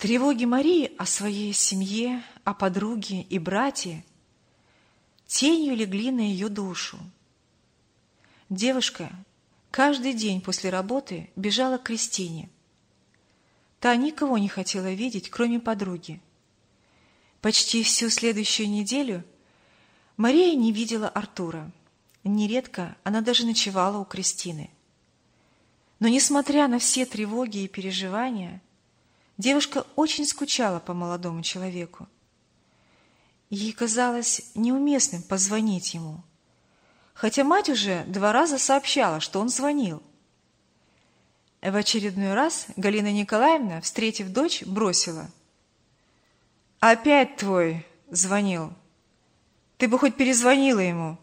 Тревоги Марии о своей семье, о подруге и брате тенью легли на ее душу. Девушка каждый день после работы бежала к Кристине. Та никого не хотела видеть, кроме подруги. Почти всю следующую неделю Мария не видела Артура. Нередко она даже ночевала у Кристины. Но, несмотря на все тревоги и переживания, девушка очень скучала по молодому человеку. Ей казалось неуместным позвонить ему, хотя мать уже 2 раза сообщала, что он звонил. В очередной раз Галина Николаевна, встретив дочь, бросила: «Опять твой звонил. Ты бы хоть перезвонила ему».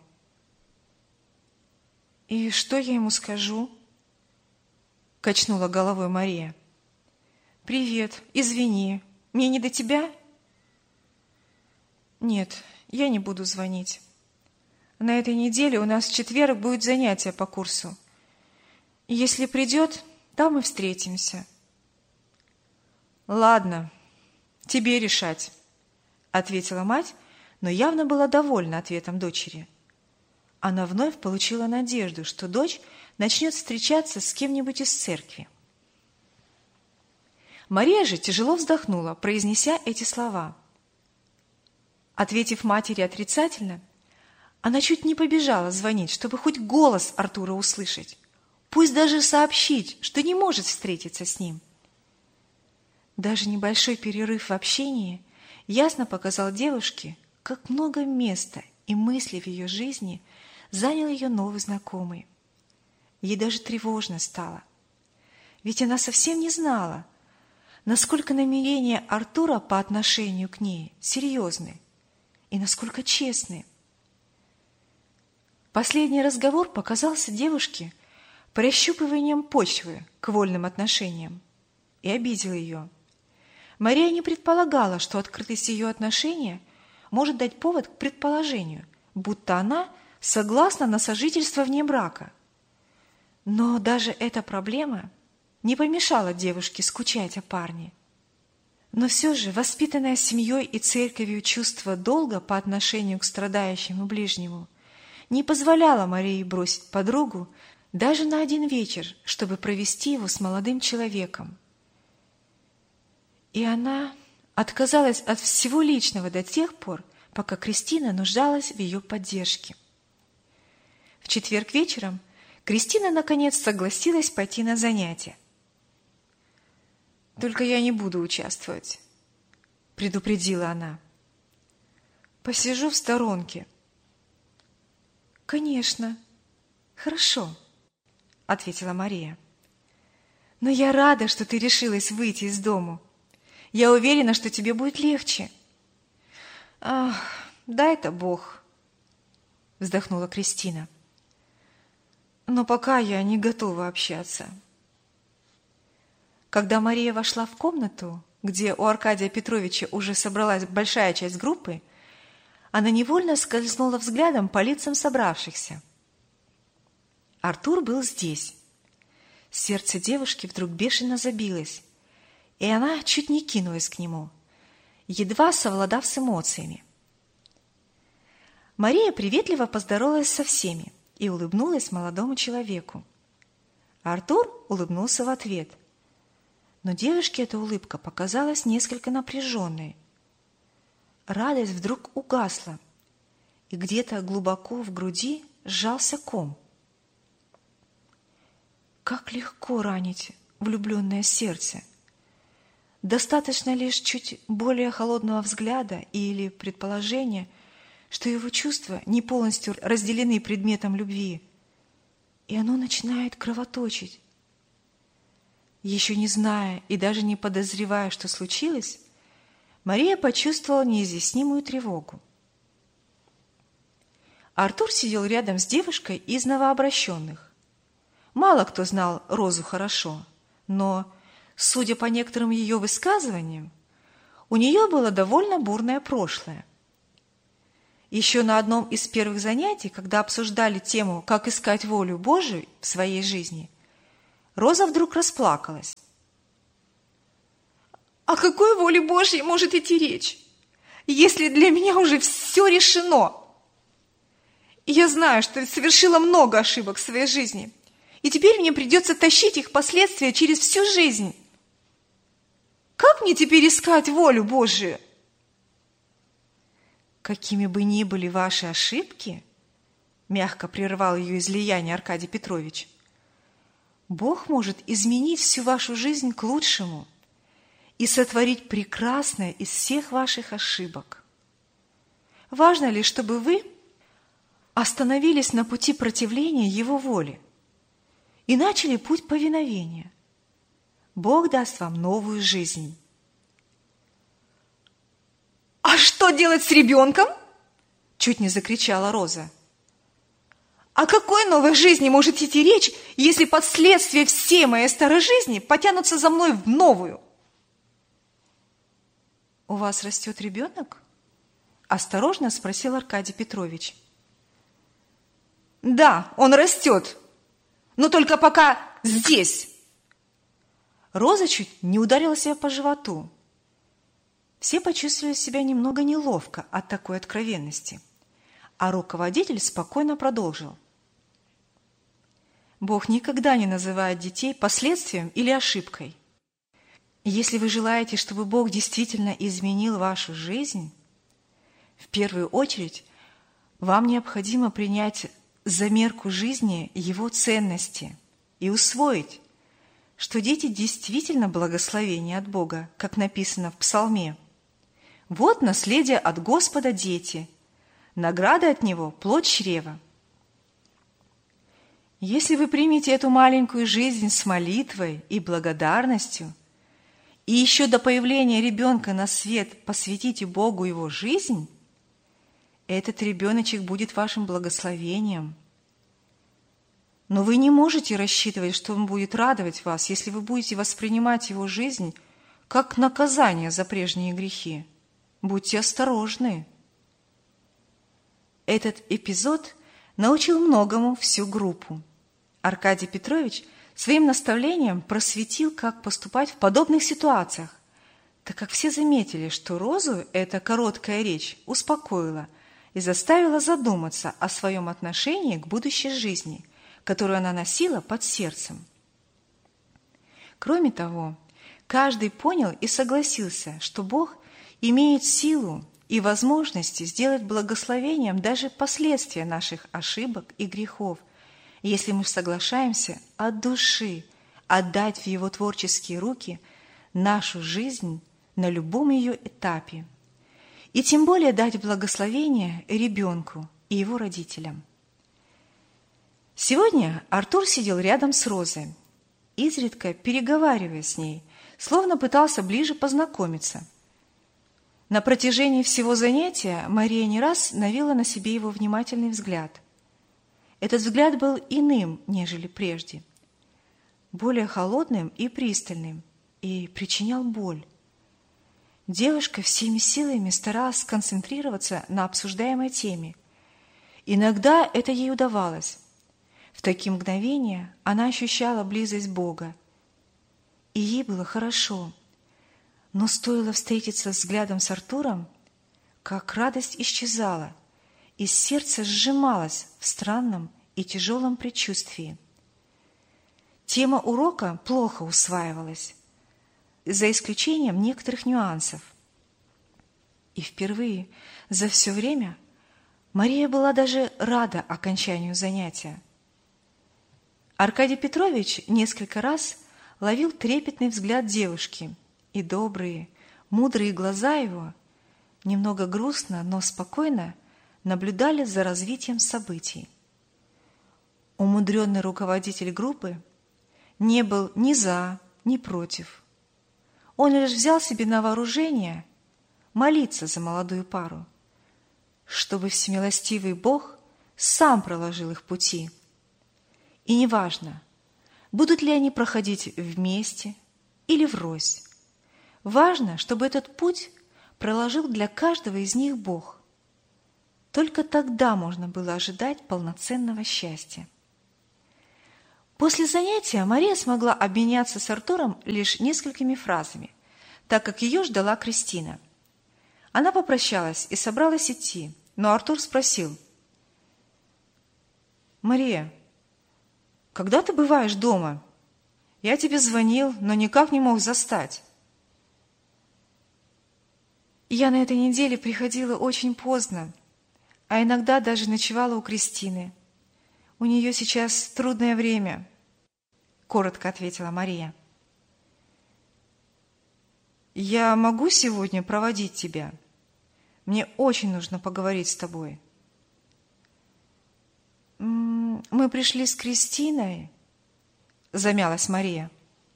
«И что я ему скажу?» — качнула головой Мария. «Привет, извини, мне не до тебя?» «Нет, я не буду звонить. На этой неделе у нас в четверг будет занятие по курсу. И если придет, там и встретимся». «Ладно, тебе решать», — ответила мать, но явно была довольна ответом дочери. Она вновь получила надежду, что дочь начнет встречаться с кем-нибудь из церкви. Мария же тяжело вздохнула, произнеся эти слова. Ответив матери отрицательно, она чуть не побежала звонить, чтобы хоть голос Артура услышать, пусть даже сообщить, что не может встретиться с ним. Даже небольшой перерыв в общении ясно показал девушке, как много места и мыслей в ее жизни занял ее новый знакомый. Ей даже тревожно стало, ведь она совсем не знала, насколько намерения Артура по отношению к ней серьезны и насколько честны. Последний разговор показался девушке прощупыванием почвы к вольным отношениям и обидел ее. Мария не предполагала, что открытость ее отношения может дать повод к предположению, будто она согласна на сожительство вне брака. Но даже эта проблема не помешала девушке скучать о парне. Но все же воспитанное семьей и церковью чувство долга по отношению к страдающему ближнему не позволяло Марии бросить подругу даже на один вечер, чтобы провести его с молодым человеком. И она отказалась от всего личного до тех пор, пока Кристина нуждалась в ее поддержке. В четверг вечером Кристина наконец согласилась пойти на занятия. «Только я не буду участвовать», — предупредила она. «Посижу в сторонке». «Конечно, хорошо», — ответила Мария. «Но я рада, что ты решилась выйти из дому. Я уверена, что тебе будет легче». «Ах, дай-то Бог», — вздохнула Кристина. «Но пока я не готова общаться». Когда Мария вошла в комнату, где у Аркадия Петровича уже собралась большая часть группы, она невольно скользнула взглядом по лицам собравшихся. Артур был здесь. Сердце девушки вдруг бешено забилось, и она чуть не кинулась к нему, едва совладав с эмоциями. Мария приветливо поздоровалась со всеми и улыбнулась молодому человеку. Артур улыбнулся в ответ, но девушке эта улыбка показалась несколько напряженной. Радость вдруг угасла, и где-то глубоко в груди сжался ком. Как легко ранить влюбленное сердце! Достаточно лишь чуть более холодного взгляда или предположения, что его чувства не полностью разделены предметом любви, и оно начинает кровоточить. Еще не зная и даже не подозревая, что случилось, Мария почувствовала неизъяснимую тревогу. Артур сидел рядом с девушкой из новообращенных. Мало кто знал Розу хорошо, но, судя по некоторым ее высказываниям, у нее было довольно бурное прошлое. Еще на одном из первых занятий, когда обсуждали тему «Как искать волю Божию в своей жизни», Роза вдруг расплакалась. О какой воле Божьей может идти речь, если для меня уже все решено? И я знаю, что совершила много ошибок в своей жизни, и теперь мне придется тащить их последствия через всю жизнь. Как мне теперь искать волю Божию? Какими бы ни были ваши ошибки, мягко прервал ее излияние Аркадий Петрович, Бог может изменить всю вашу жизнь к лучшему и сотворить прекрасное из всех ваших ошибок. Важно ли, чтобы вы остановились на пути противления Его воле и начали путь повиновения. Бог даст вам новую жизнь. «А что делать с ребенком?» – чуть не закричала Роза. «О какой новой жизни может идти речь, если последствия всей моей старой жизни потянутся за мной в новую?» «У вас растет ребенок?» – осторожно спросил Аркадий Петрович. «Да, он растет, но только пока здесь». Роза чуть не ударила себя по животу. Все почувствовали себя немного неловко от такой откровенности, а руководитель спокойно продолжил. Бог никогда не называет детей последствием или ошибкой. Если вы желаете, чтобы Бог действительно изменил вашу жизнь, в первую очередь вам необходимо принять за мерку жизни Его ценности и усвоить, что дети действительно благословение от Бога, как написано в Псалме. Вот наследие от Господа дети, награда от Него – плод чрева. Если вы примете эту маленькую жизнь с молитвой и благодарностью, и еще до появления ребенка на свет посвятите Богу его жизнь, этот ребеночек будет вашим благословением. Но вы не можете рассчитывать, что он будет радовать вас, если вы будете воспринимать его жизнь как наказание за прежние грехи. Будьте осторожны. Этот эпизод научил многому всю группу. Аркадий Петрович своим наставлением просветил, как поступать в подобных ситуациях, так как все заметили, что Розу эта короткая речь успокоила и заставила задуматься о своем отношении к будущей жизни, которую она носила под сердцем. Кроме того, каждый понял и согласился, что Бог имеет силу и возможности сделать благословением даже последствия наших ошибок и грехов, если мы соглашаемся от души отдать в Его творческие руки нашу жизнь на любом ее этапе, и тем более дать благословение ребенку и его родителям. Сегодня Артур сидел рядом с Розой, изредка переговаривая с ней, словно пытался ближе познакомиться. На протяжении всего занятия Мария не раз навела на себе его внимательный взгляд. Этот взгляд был иным, нежели прежде, более холодным и пристальным, и причинял боль. Девушка всеми силами старалась сконцентрироваться на обсуждаемой теме. Иногда это ей удавалось. В такие мгновения она ощущала близость Бога, и ей было хорошо. Но стоило встретиться взглядом с Артуром, как радость исчезала, и сердце сжималось в странном и тяжелом предчувствии. Тема урока плохо усваивалась, за исключением некоторых нюансов. И впервые за все время Мария была даже рада окончанию занятия. Аркадий Петрович несколько раз ловил трепетный взгляд девушки, и добрые, мудрые глаза его немного грустно, но спокойно наблюдали за развитием событий. Умудренный руководитель группы не был ни за, ни против. Он лишь взял себе на вооружение молиться за молодую пару, чтобы всемилостивый Бог сам проложил их пути. И неважно, будут ли они проходить вместе или врозь, важно, чтобы этот путь проложил для каждого из них Бог. Только тогда можно было ожидать полноценного счастья. После занятия Мария смогла обменяться с Артуром лишь несколькими фразами, так как ее ждала Кристина. Она попрощалась и собралась идти, но Артур спросил: «Мария, когда ты бываешь дома? Я тебе звонил, но никак не мог застать». «Я на этой неделе приходила очень поздно, а иногда даже ночевала у Кристины. У нее сейчас трудное время», — коротко ответила Мария. «Я могу сегодня проводить тебя? Мне очень нужно поговорить с тобой». «Мы пришли с Кристиной», — замялась Мария.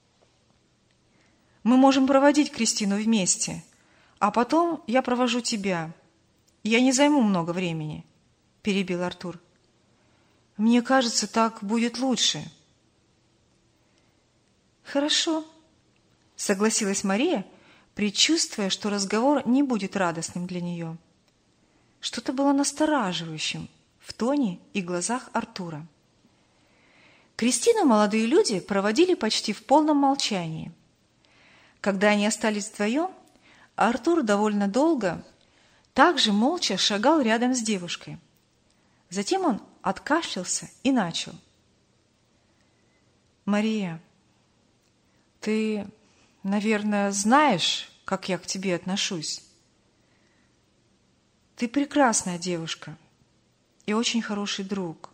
«Мы можем проводить Кристину вместе, а потом я провожу тебя. Я не займу много времени», — перебил Артур. «Мне кажется, так будет лучше». «Хорошо», — согласилась Мария, предчувствуя, что разговор не будет радостным для нее. Что-то было настораживающим в тоне и глазах Артура. Кристину молодые люди проводили почти в полном молчании. Когда они остались вдвоем, Артур довольно долго также молча шагал рядом с девушкой. Затем он откашлялся и начал. «Мария, ты, наверное, знаешь, как я к тебе отношусь. Ты прекрасная девушка и очень хороший друг.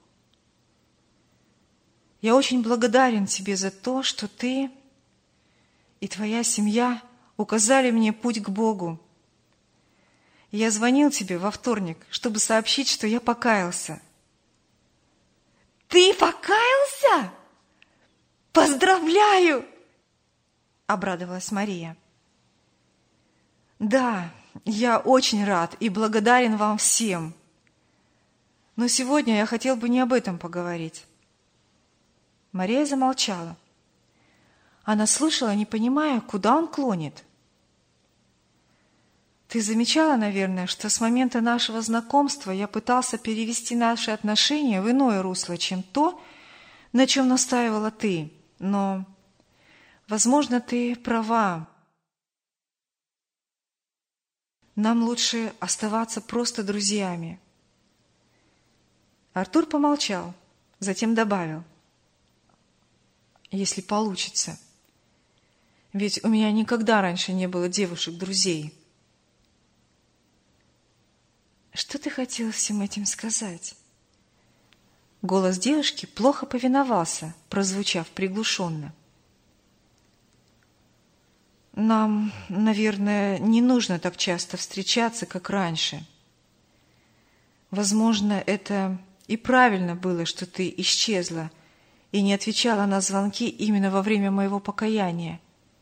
Я очень благодарен тебе за то, что ты и твоя семья указали мне путь к Богу. Я звонил тебе во вторник, чтобы сообщить, что я покаялся». «Ты покаялся? Поздравляю!» — обрадовалась Мария. «Да, я очень рад и благодарен вам всем. Но сегодня я хотел бы не об этом поговорить». Мария замолчала. Она слушала, не понимая, куда он клонит. «Ты замечала, наверное, что с момента нашего знакомства я пытался перевести наши отношения в иное русло, чем то, на чем настаивала ты. Но, возможно, ты права. Нам лучше оставаться просто друзьями». Артур помолчал, затем добавил: «Если получится. Ведь у меня никогда раньше не было девушек-друзей». «Что ты хотел всем этим сказать?» Голос девушки плохо повиновался, прозвучав приглушенно. «Нам, наверное, не нужно так часто встречаться, как раньше. Возможно, это и правильно было, что ты исчезла и не отвечала на звонки именно во время моего покаяния.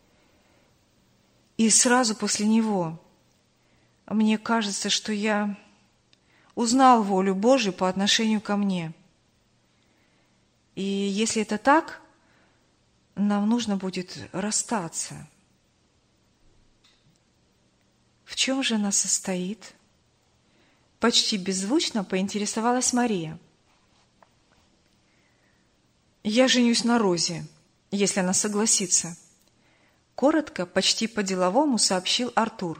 И сразу после него. Мне кажется, что я узнал волю Божию по отношению ко мне. И если это так, нам нужно будет расстаться». «В чем же она состоит?» Почти беззвучно поинтересовалась Мария. «Я женюсь на Розе, если она согласится», — коротко, почти по-деловому сообщил Артур.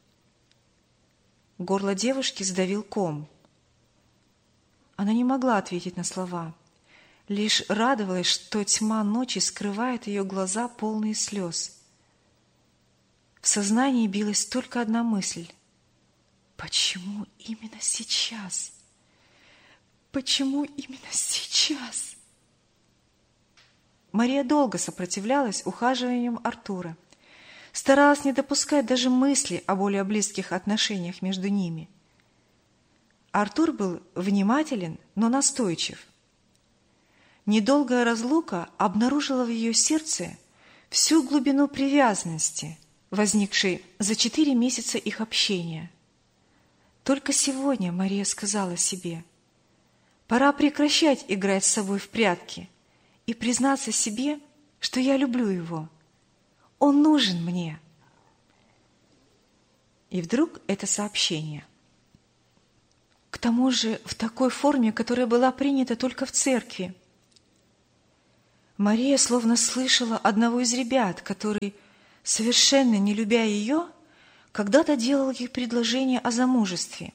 Горло девушки сдавил ком. Она не могла ответить на слова, лишь радовалась, что тьма ночи скрывает ее глаза, полные слез. В сознании билась только одна мысль: почему именно сейчас? Почему именно сейчас? Мария долго сопротивлялась ухаживаниям Артура, старалась не допускать даже мысли о более близких отношениях между ними. Артур был внимателен, но настойчив. Недолгая разлука обнаружила в ее сердце всю глубину привязанности, возникшей за 4 месяца их общения. Только сегодня Мария сказала себе: пора прекращать играть с собой в прятки и признаться себе, что я люблю его. Он нужен мне. И вдруг это сообщение. К тому же в такой форме, которая была принята только в церкви. Мария словно слышала одного из ребят, который совершенно не любя ее, когда-то делал ей предложение о замужестве.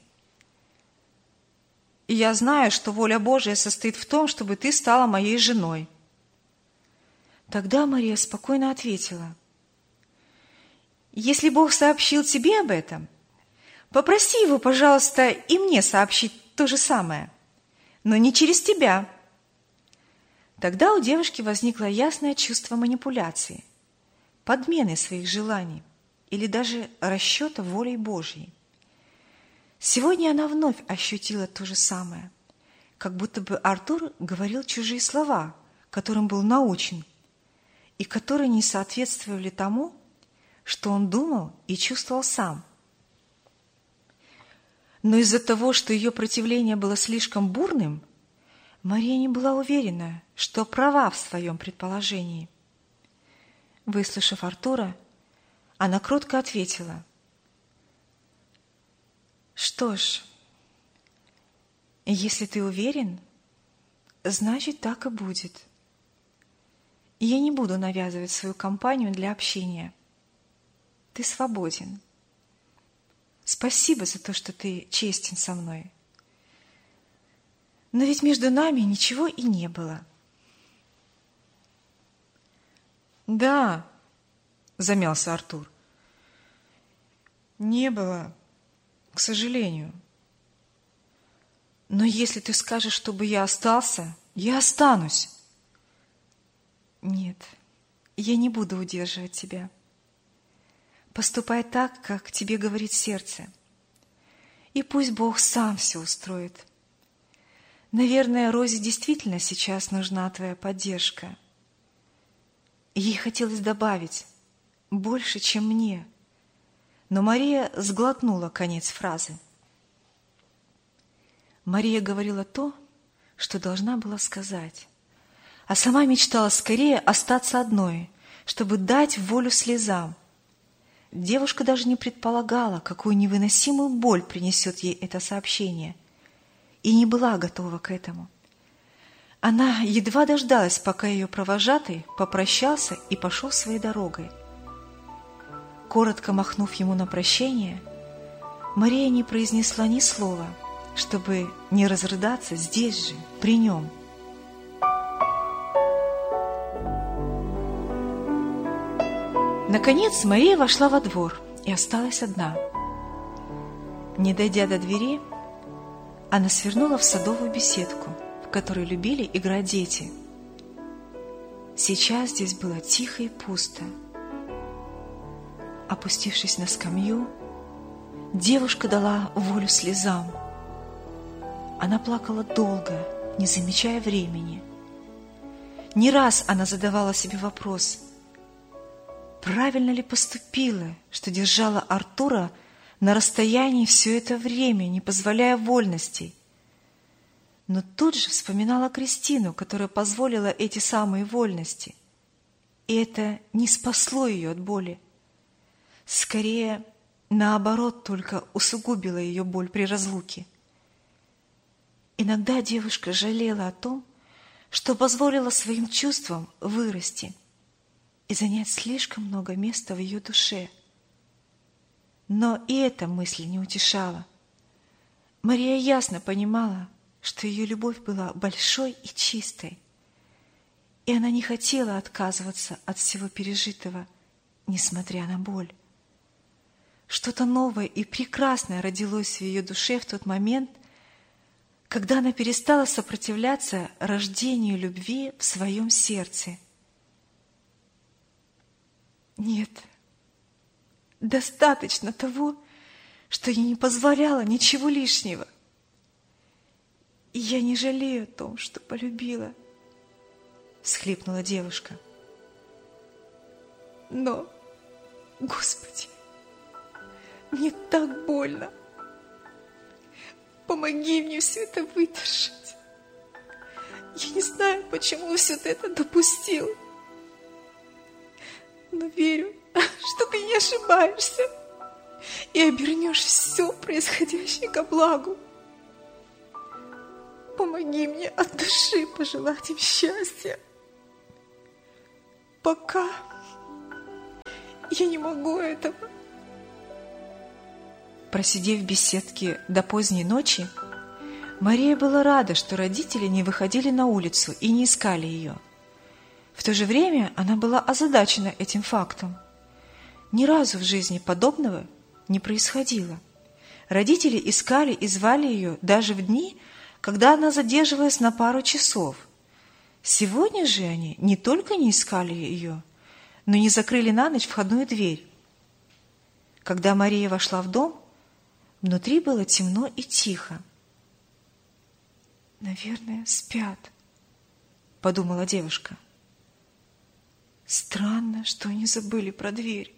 И я знаю, что воля Божия состоит в том, чтобы ты стала моей женой. Тогда Мария спокойно ответила: если Бог сообщил тебе об этом, попроси Его, пожалуйста, и мне сообщить то же самое, но не через тебя. Тогда у девушки возникло ясное чувство манипуляции, подмены своих желаний или даже расчета волей Божьей. Сегодня она вновь ощутила то же самое, как будто бы Артур говорил чужие слова, которым был научен, и которые не соответствовали тому, что он думал и чувствовал сам. Но из-за того, что ее противление было слишком бурным, Мария не была уверена, что права в своем предположении. Выслушав Артура, она кротко ответила: «Что ж, если ты уверен, значит, так и будет. Я не буду навязывать свою компанию для общения. Ты свободен. Спасибо за то, что ты честен со мной. Но ведь между нами ничего и не было». «Да», — замялся Артур, — «не было, к сожалению. Но если ты скажешь, чтобы я остался, я останусь». «Нет, я не буду удерживать тебя. Поступай так, как тебе говорит сердце. И пусть Бог сам все устроит. Наверное, Розе действительно сейчас нужна твоя поддержка». Ей хотелось добавить: «больше, чем мне». Но Мария сглотнула конец фразы. Мария говорила то, что должна была сказать, а сама мечтала скорее остаться одной, чтобы дать волю слезам. Девушка даже не предполагала, какую невыносимую боль принесет ей это сообщение, и не была готова к этому. Она едва дождалась, пока ее провожатый попрощался и пошел своей дорогой. Коротко махнув ему на прощение, Мария не произнесла ни слова, чтобы не разрыдаться здесь же, при нем. Наконец Мария вошла во двор и осталась одна. Не дойдя до двери, она свернула в садовую беседку, в которой любили играть дети. Сейчас здесь было тихо и пусто. Опустившись на скамью, девушка дала волю слезам. Она плакала долго, не замечая времени. Не раз она задавала себе вопрос: правильно ли поступила, что держала Артура на расстоянии все это время, не позволяя вольностей? Но тут же вспоминала Кристину, которая позволила эти самые вольности. И это не спасло ее от боли. Скорее, наоборот, только усугубило ее боль при разлуке. Иногда девушка жалела о том, что позволила своим чувствам вырасти и занять слишком много места в ее душе. Но и эта мысль не утешала. Мария ясно понимала, что ее любовь была большой и чистой, и она не хотела отказываться от всего пережитого, несмотря на боль. Что-то новое и прекрасное родилось в ее душе в тот момент, когда она перестала сопротивляться рождению любви в своем сердце. Нет, достаточно того, что я не позволяла ничего лишнего. И я не жалею о том, что полюбила, — всхлипнула девушка. Но, Господи, мне так больно. Помоги мне все это выдержать. Я не знаю, почему все это допустил, но верю, что ты не ошибаешься и обернешь все происходящее ко благу. Помоги мне от души пожелать им счастья. Пока Я не могу этого. Просидев в беседке до поздней ночи, Мария была рада, что родители не выходили на улицу и не искали ее. В то же время она была озадачена этим фактом. Ни разу в жизни подобного не происходило. Родители искали и звали ее даже в дни, когда она задерживалась на пару часов. Сегодня же они не только не искали ее, но не закрыли на ночь входную дверь. Когда Мария вошла в дом, внутри было темно и тихо. «Наверное, спят», — подумала девушка. «Странно, что они забыли про дверь.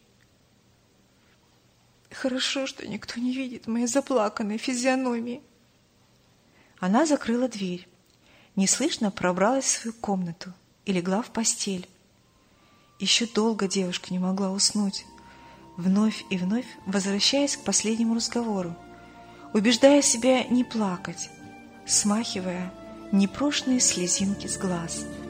Хорошо, что никто не видит моей заплаканной физиономии». Она закрыла дверь, неслышно пробралась в свою комнату и легла в постель. Еще долго девушка не могла уснуть, вновь и вновь возвращаясь к последнему разговору, убеждая себя не плакать, смахивая непрошенные слезинки с глаз.